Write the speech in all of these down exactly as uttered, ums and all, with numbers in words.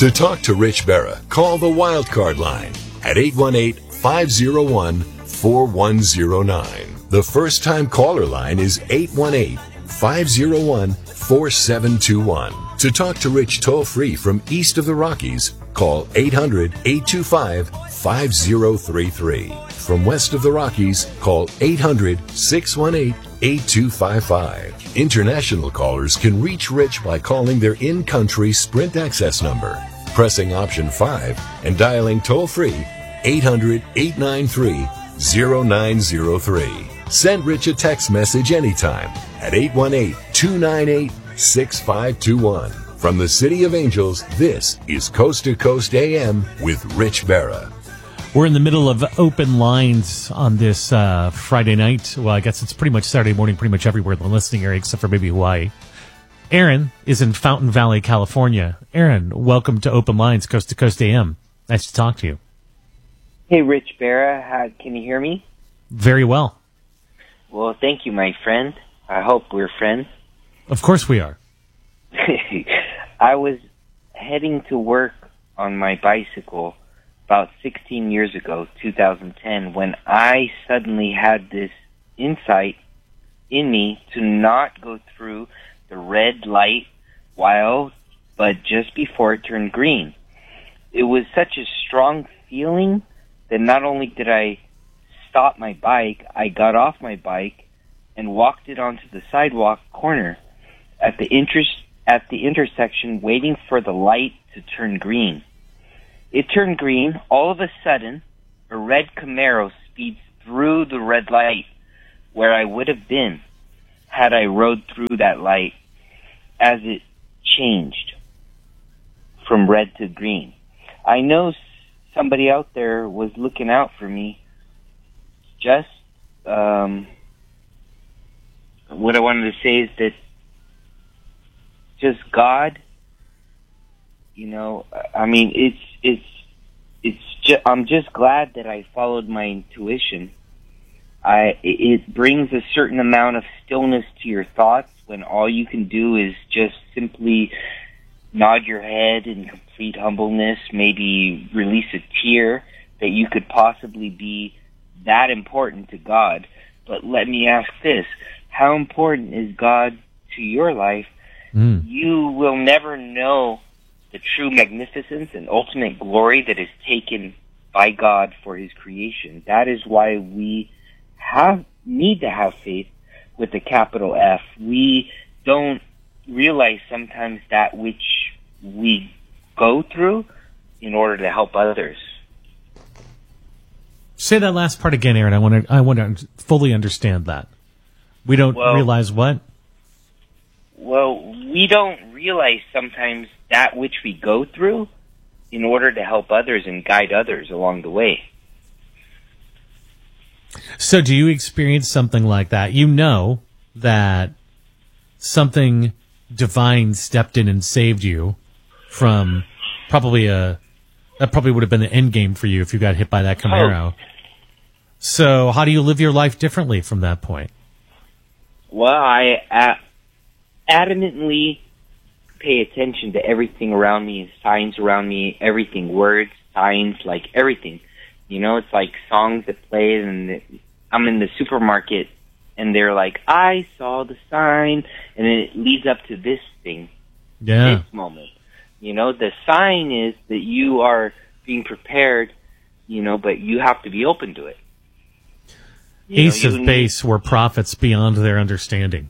To talk to Rich Berra, call the Wildcard line at eight one eight, five oh one, four one oh nine. The first-time caller line is eight one eight, five oh one, four seven two one. To talk to Rich toll-free from east of the Rockies, call eight hundred, eight two five, five oh three three. From west of the Rockies, call eight hundred, six one eight, eight two five five. International callers can reach Rich by calling their in-country Sprint access number, pressing option five, and dialing toll-free eight hundred, eight nine three, oh nine oh three. Send Rich a text message anytime at eight one eight, two nine eight, six five two one. From the City of Angels, this is Coast to Coast A M with Rich Berra. We're in the middle of open lines on this uh, Friday night. Well, I guess it's pretty much Saturday morning, pretty much everywhere in the listening area, except for maybe Hawaii. Aaron is in Fountain Valley, California. Aaron, welcome to Open Lines, Coast to Coast A M. Nice to talk to you. Hey, Rich Berra. How, can you hear me? Very well. Well, thank you, my friend. I hope we're friends. Of course we are. I was heading to work on my bicycle about sixteen years ago, two thousand ten, when I suddenly had this insight in me to not go through the red light while, but just before it turned green. It was such a strong feeling that not only did I stop my bike, I got off my bike and walked it onto the sidewalk corner at the interest at the intersection, waiting for the light to turn green. It turned green. All of a sudden, a red Camaro speeds through the red light where I would have been had I rode through that light as it changed from red to green. I know somebody out there was looking out for me. Just um, what I wanted to say is that just God, you know, I mean, it's, it's, it's just, I'm just glad that I followed my intuition. I, it brings a certain amount of stillness to your thoughts when all you can do is just simply nod your head in complete humbleness, maybe release a tear that you could possibly be that important to God. But let me ask this, how important is God to your life? Mm. You will never know the true magnificence and ultimate glory that is taken by God for His creation. That is why we have need to have faith with a capital F. We don't realize sometimes that which we go through in order to help others. Say that last part again, Aaron. I want to I want to fully understand that. We don't well, realize what? Well, we don't realize sometimes that which we go through in order to help others and guide others along the way. So do you experience something like that? You know that something divine stepped in and saved you from probably a, that probably would have been the end game for you if you got hit by that Camaro. Oh. So how do you live your life differently from that point? Well, I uh, adamantly pay attention to everything around me, signs around me, everything, words, signs, like everything. You know, it's like songs that play, and I'm in the supermarket, and they're like, I saw the sign, and then it leads up to this thing, yeah. this moment. You know, the sign is that you are being prepared, you know, but you have to be open to it. You Ace know, of base were prophets beyond their understanding.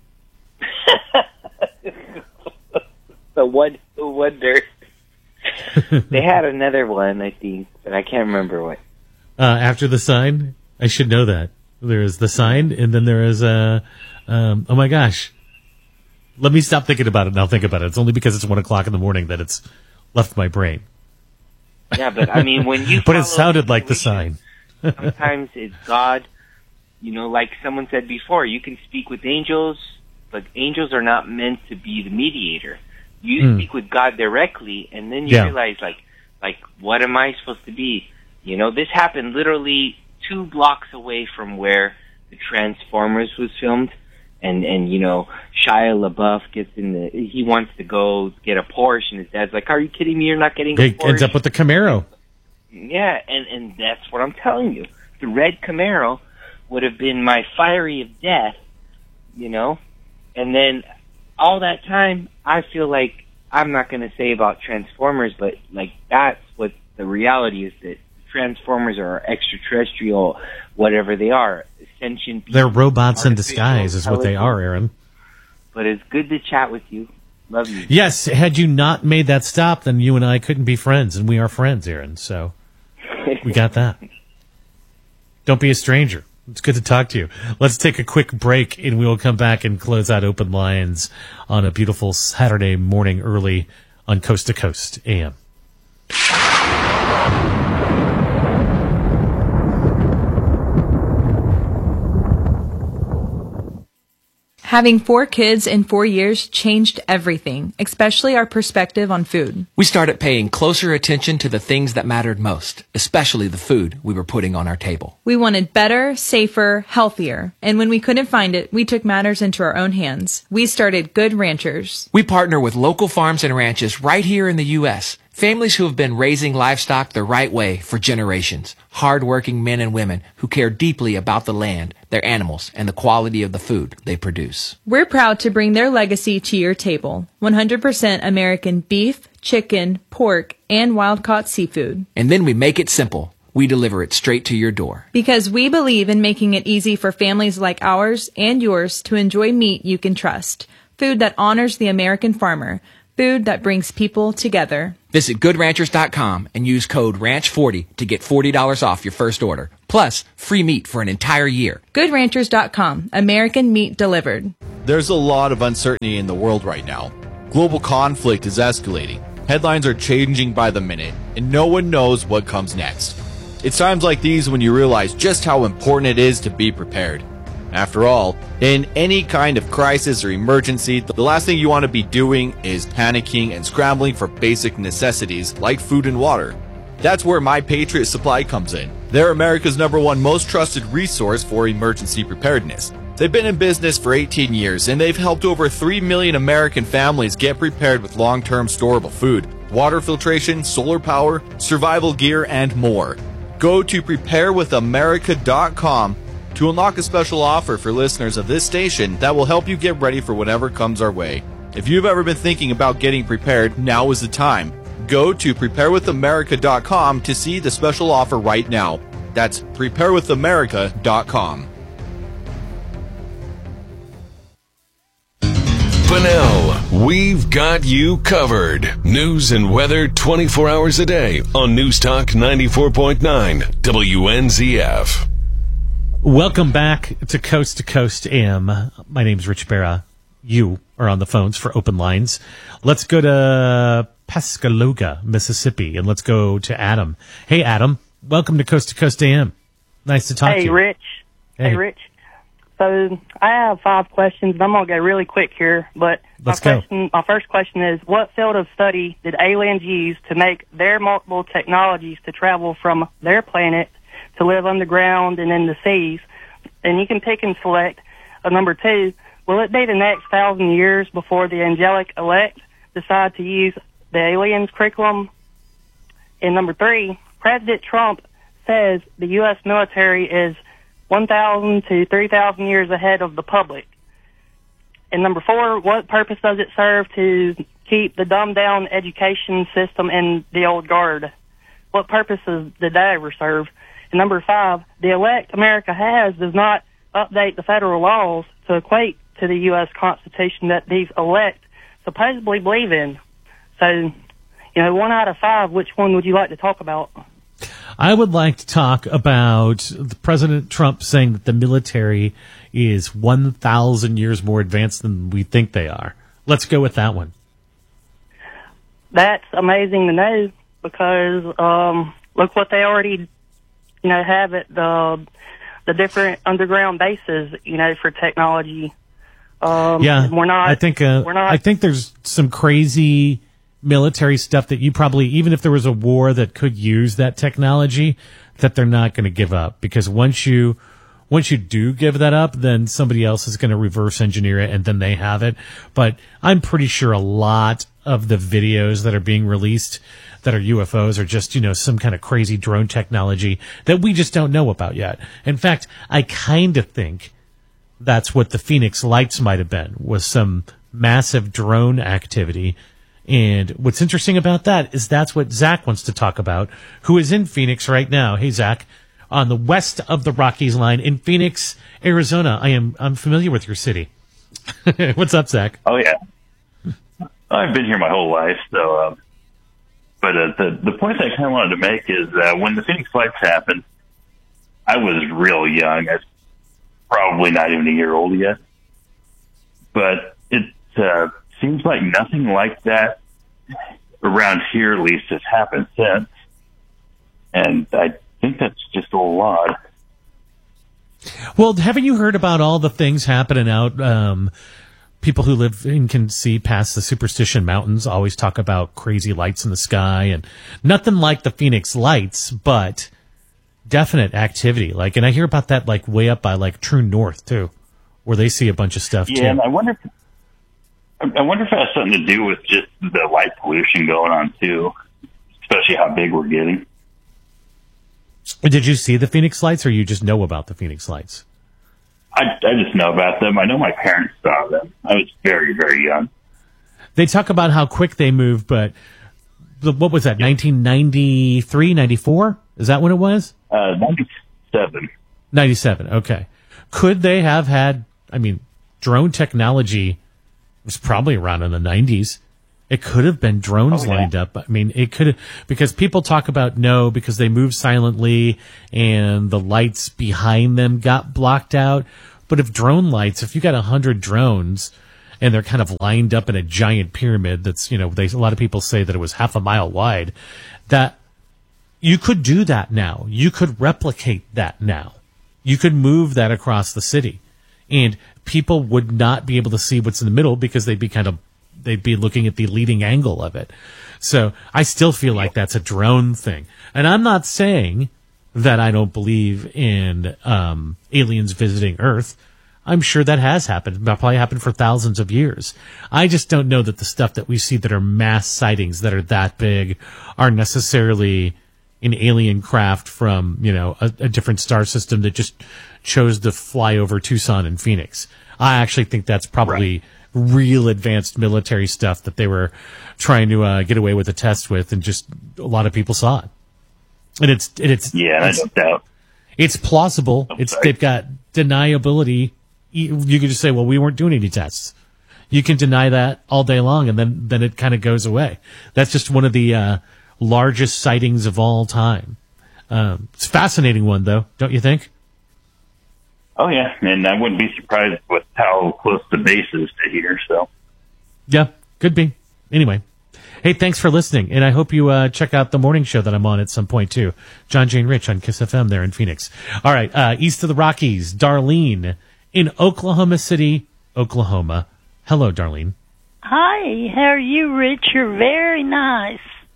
The one, the wonder. They had another one, I think, but I can't remember what. Uh, after the sign, I should know that. There is the sign, and then there is a. Um, oh my gosh! Let me stop thinking about it, and I'll think about it. It's only because it's one o'clock in the morning that it's left my brain. Yeah, but I mean, when you. But it sounded like the sign. Sometimes it's God. You know, like someone said before, you can speak with angels, but angels are not meant to be the mediator. You mm. speak with God directly, and then you yeah. realize, like, like, what am I supposed to be? You know, this happened literally two blocks away from where the Transformers was filmed, And, and, you know, Shia LaBeouf gets in the, he wants to go get a Porsche, and his dad's like, are you kidding me? You're not getting a He Porsche. ends up with the Camaro. Yeah, and, and that's what I'm telling you. The red Camaro would have been my fiery of death, you know? And then all that time, I feel like, I'm not going to say about Transformers, but, like, that's what the reality is, that Transformers are extraterrestrial, whatever they are. Sentient beings, They're robots in disguise is what they are, Aaron. But it's good to chat with you. Love you. Yes, had you not made that stop, then you and I couldn't be friends, and we are friends, Aaron, so we got that. Don't be a stranger. It's good to talk to you. Let's take a quick break, and we will come back and close out Open Lines on a beautiful Saturday morning early on Coast to Coast A M. Having four kids in four years changed everything, especially our perspective on food. We started paying closer attention to the things that mattered most, especially the food we were putting on our table. We wanted better, safer, healthier. And when we couldn't find it, we took matters into our own hands. We started Good Ranchers. We partner with local farms and ranches right here in the U S Families who have been raising livestock the right way for generations. Hard-working men and women who care deeply about the land, their animals, and the quality of the food they produce. We're proud to bring their legacy to your table. one hundred percent American beef, chicken, pork, and wild-caught seafood. And then we make it simple. We deliver it straight to your door. Because we believe in making it easy for families like ours and yours to enjoy meat you can trust. Food that honors the American farmer. Food that brings people together. Visit good ranchers dot com and use code ranch forty to get forty dollars off your first order. Plus, free meat for an entire year. good ranchers dot com. American meat delivered. There's a lot of uncertainty in the world right now. Global conflict is escalating. Headlines are changing by the minute, and no one knows what comes next. It's times like these when you realize just how important it is to be prepared. After all, in any kind of crisis or emergency, the last thing you want to be doing is panicking and scrambling for basic necessities like food and water. That's where My Patriot Supply comes in. They're America's number one most trusted resource for emergency preparedness. They've been in business for eighteen years, and they've helped over three million American families get prepared with long-term storable food, water filtration, solar power, survival gear, and more. Go to prepare with america dot com to unlock a special offer for listeners of this station that will help you get ready for whatever comes our way. If you've ever been thinking about getting prepared, now is the time. Go to prepare with america dot com to see the special offer right now. That's prepare with america dot com. Bunnell, we've got you covered. News and weather twenty-four hours a day on News Talk ninety-four point nine W N Z F. Welcome back to Coast to Coast A M. My name's Rich Barra. You are on the phones for Open Lines. Let's go to Pascagoula, Mississippi, and let's go to Adam. Hey, Adam. Welcome to Coast to Coast A M. Nice to talk hey, to you. Rich. Hey. hey, Rich. So I have five questions, and I'm going to go really quick here. But let's my, go. question, my first question is, what field of study did aliens use to make their multiple technologies to travel from their planet to live underground and in the seas? And you can pick and select. Uh, number two, will it be the next thousand years before the angelic elect decide to use the aliens' curriculum? And number three, President Trump says the U S military is one thousand to three thousand years ahead of the public. And number four, what purpose does it serve to keep the dumbed-down education system in the old guard? What purposes did that ever serve? And number five, the elect America has does not update the federal laws to equate to the U S Constitution that these elect supposedly believe in. So, you know, one out of five, which one would you like to talk about? I would like to talk about President Trump saying that the military is one thousand years more advanced than we think they are. Let's go with that one. That's amazing to know because um, look what they already, you know, have at the the different underground bases, you know, for technology. Um, yeah, we're not. I think. Uh, we're not, I think there's some crazy military stuff that you probably, even if there was a war that could use that technology, that they're not going to give up because once you once you do give that up, then somebody else is going to reverse engineer it and then they have it. But I'm pretty sure a lot of the videos that are being released that are U F Os are just, you know, some kind of crazy drone technology that we just don't know about yet. In fact, I kind of think that's what the Phoenix Lights might have been, was some massive drone activity. And what's interesting about that is that's what Zach wants to talk about, who is in Phoenix right now. Hey, Zach, on the west of the Rockies line in Phoenix, Arizona. I am I'm familiar with your city. What's up, Zach? Oh, yeah. I've been here my whole life, so. Uh, but uh, the the point I kind of wanted to make is uh, when the Phoenix Lights happened, I was real young. I was probably not even a year old yet. But it uh, seems like nothing like that around here, at least, has happened since. And I think that's just a little odd. Well, haven't you heard about all the things happening out? Um, people who live and can see past the Superstition Mountains always talk about crazy lights in the sky, and nothing like the Phoenix Lights, but definite activity. Like, and I hear about that like way up by like True North too, where they see a bunch of stuff yeah, too. Yeah, and I wonder. If, I wonder if it has something to do with just the light pollution going on too, especially how big we're getting. Did you see the Phoenix Lights, or you just know about the Phoenix Lights? I, I just know about them. I know my parents saw them. I was very, very young. They talk about how quick they move, but the, what was that, yep. nineteen ninety-three, ninety-four? Is that when it was? Uh, ninety-seven. ninety-seven, okay. Could they have had, I mean, drone technology was probably around in the nineties. It could have been drones oh, yeah. lined up. I mean, it could have, because people talk about no, because they move silently and the lights behind them got blocked out. But if drone lights, if you got a hundred drones and they're kind of lined up in a giant pyramid that's, you know, they, a lot of people say that it was half a mile wide, that you could do that now. You could replicate that now. You could move that across the city and people would not be able to see what's in the middle because they'd be kind of they'd be looking at the leading angle of it. So I still feel like that's a drone thing. And I'm not saying that I don't believe in um, aliens visiting Earth. I'm sure that has happened. That probably happened for thousands of years. I just don't know that the stuff that we see that are mass sightings that are that big are necessarily an alien craft from, you know, a, a different star system that just chose to fly over Tucson and Phoenix. I actually think that's probably right. real advanced military stuff that they were trying to uh, get away with a test with, and just a lot of people saw it. And it's and it's yeah, it's, I don't doubt. It's plausible. I'm it's sorry. They've got deniability. You could just say, well, we weren't doing any tests. You can deny that all day long, and then then it kind of goes away. That's just one of the uh, largest sightings of all time. Um, it's a fascinating one, though, don't you think? Oh, yeah, and I wouldn't be surprised with how close the base is to here, so. Yeah, could be. Anyway, hey, thanks for listening, and I hope you uh, check out the morning show that I'm on at some point, too. John, Jane, Rich on Kiss F M there in Phoenix. All right, uh, east of the Rockies, Darlene in Oklahoma City, Oklahoma. Hello, Darlene. Hi, how are you, Rich? You're very nice.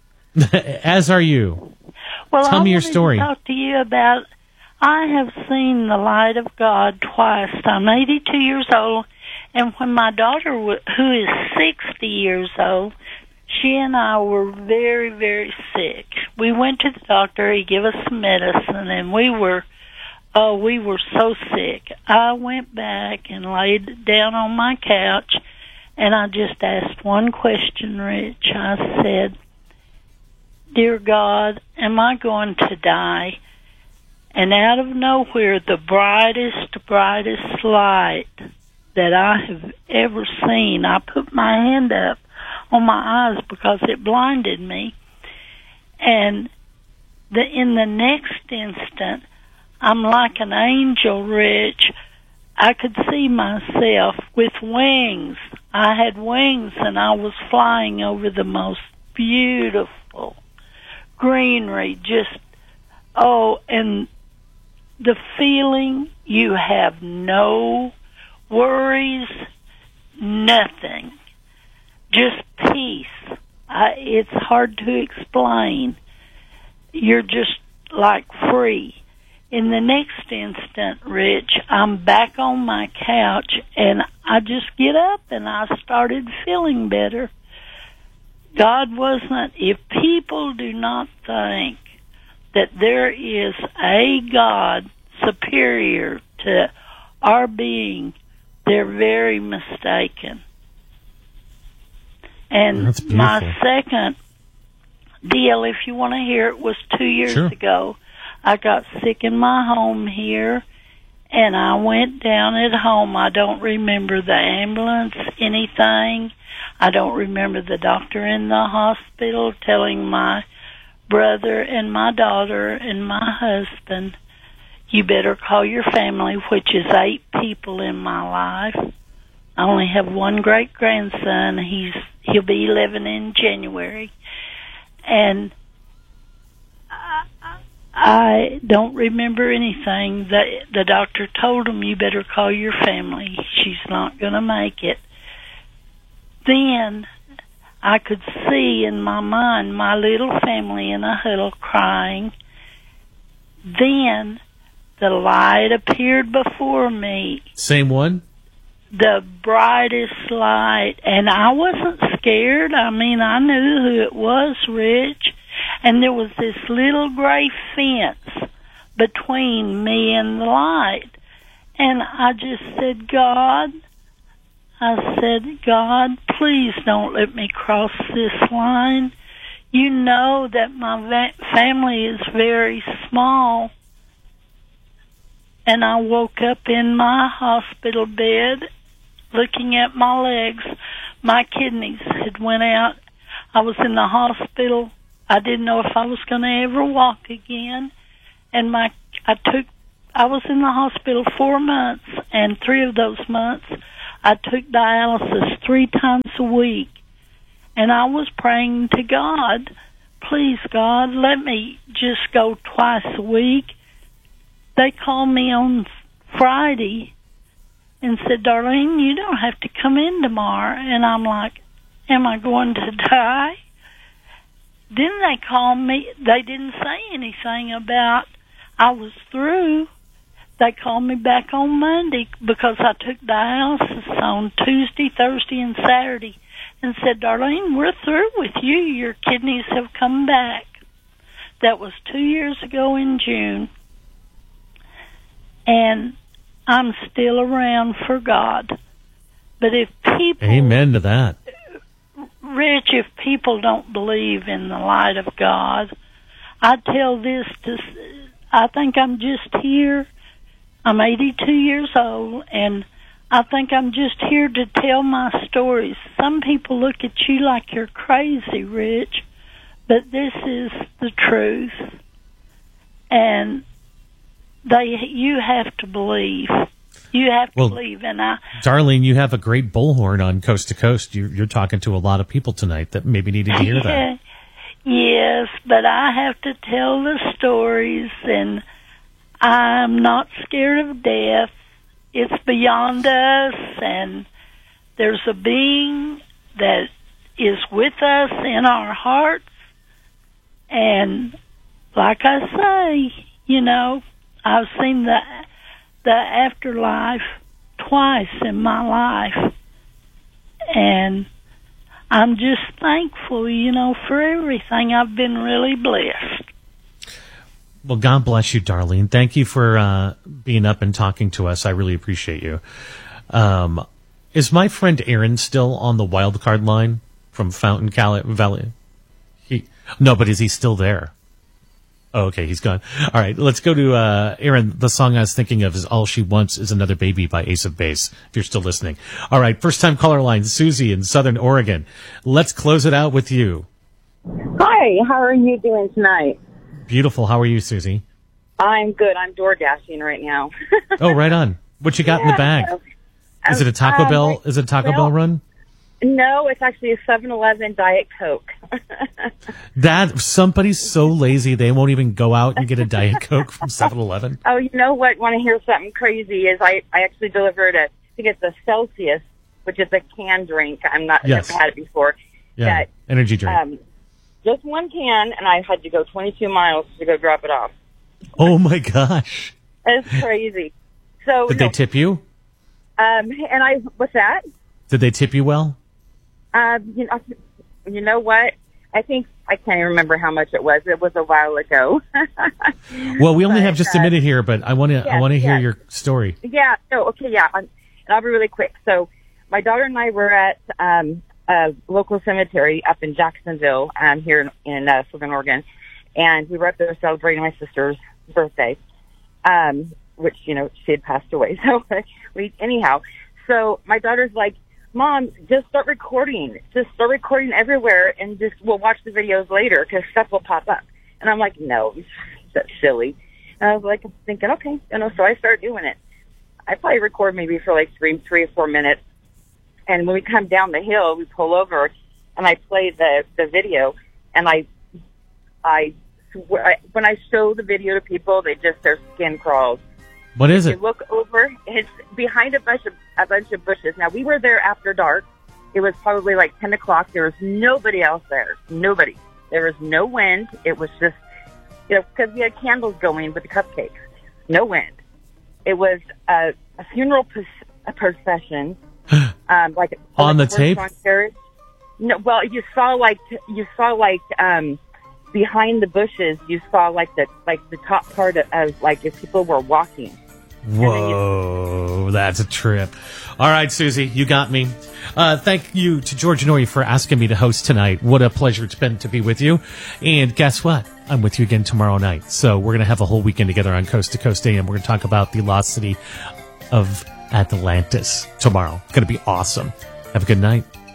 As are you. Well, Tell I me your wanted story. to talk to you about, I have seen the light of God twice. I'm eighty-two years old, and when my daughter, w- who is sixty years old, she and I were very, very sick. We went to the doctor, he gave us some medicine, and we were, oh, we were so sick. I went back and laid down on my couch, and I just asked one question, Rich. I said, Dear God, am I going to die? And out of nowhere, the brightest, brightest light that I have ever seen, I put my hand up on my eyes because it blinded me. And the, in the next instant, I'm like an angel, Rich. I could see myself with wings. I had wings, and I was flying over the most beautiful greenery. Just, oh, and the feeling you have no worries, nothing, just peace. I, it's hard to explain. You're just like free. in the next instant, Rich, I'm back on my couch, and I just get up, and I started feeling better. God wasn't, if people do not think that there is a God superior to our being, they're very mistaken. And That's beautiful. my second deal, if you want to hear it, was two years Sure. ago. I got sick in my home here, and I went down at home. I don't remember the ambulance, anything. I don't remember the doctor in the hospital telling my brother and my daughter and my husband, you better call your family, which is eight people in my life. I only have one great-grandson. He's he'll be eleven in January. And I, I don't remember anything. The, the doctor told him, you better call your family. She's not going to make it. Then I could see in my mind my little family in a huddle crying. Then the light appeared before me. Same one? The brightest light. And I wasn't scared. I mean, I knew who it was, Rich. And there was this little gray fence between me and the light. And I just said, God, I said, God, please don't let me cross this line. You know that my va- family is very small. And I woke up in my hospital bed looking at my legs. My kidneys had went out. I was in the hospital. I didn't know if I was going to ever walk again. And my I took I was in the hospital four months, and three of those months I took dialysis three times a week. And I was praying to God, please, God, let me just go twice a week. They called me on Friday and said, Darlene, you don't have to come in tomorrow. And I'm like, am I going to die? Then they called me. They didn't say anything about I was through. They called me back on Monday because I took dialysis on Tuesday, Thursday, and Saturday and said, Darlene, we're through with you. Your kidneys have come back. That was two years ago in June. And I'm still around for God. But if people... Amen to that. Rich, if people don't believe in the light of God, I tell this to... I think I'm just here. I'm eighty-two years old, and I think I'm just here to tell my stories. Some people look at you like you're crazy, Rich, but this is the truth. And they, you have to believe. You have to Well, believe. And I, Darlene, you have a great bullhorn on Coast to Coast. You're, you're talking to a lot of people tonight that maybe needed to hear that. Yes, but I have to tell the stories, and I'm not scared of death. It's beyond us, and there's a being that is with us in our hearts. And like I say, you know, I've seen the the afterlife twice in my life, and I'm just thankful, you know, for everything. I've been really blessed. Well, God bless you, Darlene. Thank you for uh, being up and talking to us. I really appreciate you. Um, is my friend Aaron still on the wild card line from Fountain Cali- Valley? He, no, but is he still there? Oh, okay, he's gone. All right, let's go to uh, Aaron. The song I was thinking of is All She Wants Is Another Baby by Ace of Base, if you're still listening. All right, first-time caller line, Susie in Southern Oregon. Let's close it out with you. Hi, how are you doing tonight? Beautiful. How are you, Susie? I'm good. I'm door dashing right now. Oh, right on. What you got yeah, in the bag? Is it a Taco um, Bell? Is it a Taco well, Bell run? No, it's actually a seven eleven Diet Coke. That somebody's so lazy they won't even go out and get a Diet Coke from seven eleven. Oh, you know what? Want to hear something crazy? Is I, I actually delivered a, I think it's a Celsius, which is a canned drink. I'm not, yes. I've had it before. Yeah, that, energy drink. Um, just one can, and I had to go twenty-two miles to go drop it off. Oh my gosh! It's crazy. So Did no, they tip you? Um, and I what's that? Did they tip you well? Um, you know, you know what? I think I can't even remember how much it was. It was a while ago. Well, we only But, have just a uh, minute here, but I want to I yes, want to hear yes. your story. Yeah. No. Okay. Yeah. Um, and I'll be really quick. So, my daughter and I were at um, a local cemetery up in Jacksonville, um, here in, in uh, Southern Oregon, and we were up there celebrating my sister's birthday, um, which you know she had passed away. So we anyhow. So my daughter's like, Mom, just start recording. Just start recording everywhere, and just we'll watch the videos later because stuff will pop up. And I'm like, no, that's silly. And I was like thinking, okay, you know. So I started doing it. I probably record maybe for like three, three or four minutes. And when we come down the hill, we pull over, and I play the the video. And I, I, swear, I when I show the video to people, they just their skin crawls. What is You it? look over, it's behind a bunch of a bunch of bushes. Now we were there after dark. It was probably like ten o'clock. There was nobody else there. Nobody. There was no wind. It was just, you know, because we had candles going with the cupcakes. No wind. It was a, a funeral pos- a procession, um, like On like the tape? on carriage. No, well, you saw like you saw like um, behind the bushes. You saw like the like the top part of, of like if people were walking. Whoa, that's a trip. All right, Susie, you got me. Uh, thank you to George Norrie for asking me to host tonight. What a pleasure it's been to be with you. And guess what? I'm with you again tomorrow night. So we're going to have a whole weekend together on Coast to Coast A M. We're going to talk about the lost city of Atlantis tomorrow. It's going to be awesome. Have a good night.